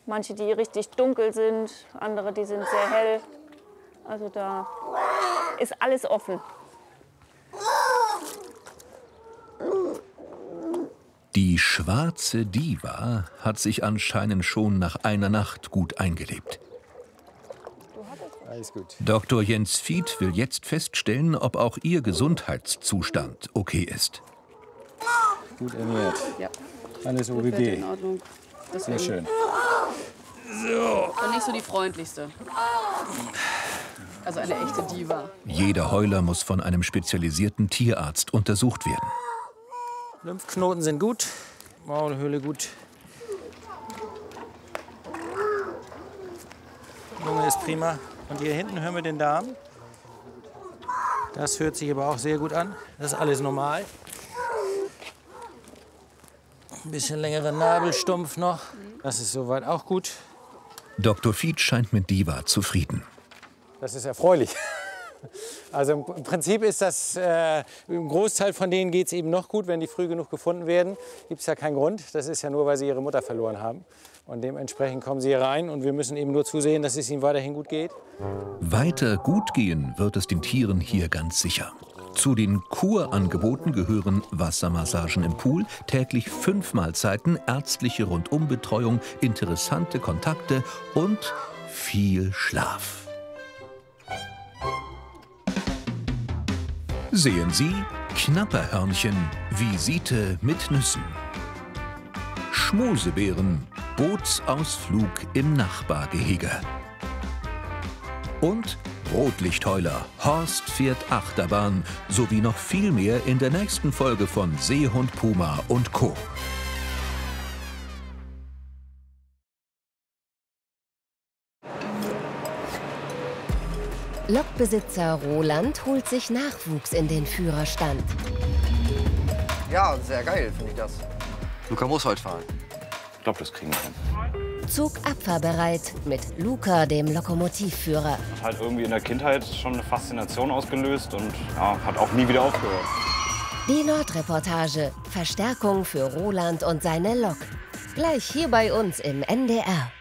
Manche, die richtig dunkel sind, andere, die sind sehr hell. Also da ist alles offen. Die schwarze Diva hat sich anscheinend schon nach einer Nacht gut eingelebt. Alles gut. Dr. Jens Fied will jetzt feststellen, ob auch ihr Gesundheitszustand okay ist. Gut ernährt. Ja. Alles Gut, OBG. in Ordnung. Sehr schön. Und nicht so die freundlichste. Also eine echte Diva. Jeder Heuler muss von einem spezialisierten Tierarzt untersucht werden. Lymphknoten sind gut, Maulhöhle gut. Lunge ist prima. Und hier hinten hören wir den Darm. Das hört sich aber auch sehr gut an. Das ist alles normal. Ein bisschen längerer Nabelstumpf noch. Das ist soweit auch gut. Dr. Fied scheint mit Diva zufrieden. Das ist erfreulich. Also im Prinzip ist das, im Großteil von denen geht es eben noch gut, wenn die früh genug gefunden werden. Gibt es ja keinen Grund. Das ist ja nur, weil sie ihre Mutter verloren haben. Und dementsprechend kommen sie hier rein und wir müssen eben nur zusehen, dass es ihnen weiterhin gut geht. Weiter gut gehen wird es den Tieren hier ganz sicher. Zu den Kurangeboten gehören Wassermassagen im Pool, täglich 5 Mahlzeiten, ärztliche Rundumbetreuung, interessante Kontakte und viel Schlaf. Sehen Sie Knapperhörnchen, Visite mit Nüssen. Schmusebären, Bootsausflug im Nachbargehege. Und Rotlichtheuler, Horst fährt Achterbahn, sowie noch viel mehr in der nächsten Folge von Seehund Puma und Co. Lokbesitzer Roland holt sich Nachwuchs in den Führerstand. Ja, sehr geil finde ich das. Luca muss heute fahren. Ich glaube, das kriegen wir hin. Zug abfahrbereit mit Luca, dem Lokomotivführer. Hat halt irgendwie in der Kindheit schon eine Faszination ausgelöst und ja, hat auch nie wieder aufgehört. Die Nordreportage. Verstärkung für Roland und seine Lok. Gleich hier bei uns im NDR.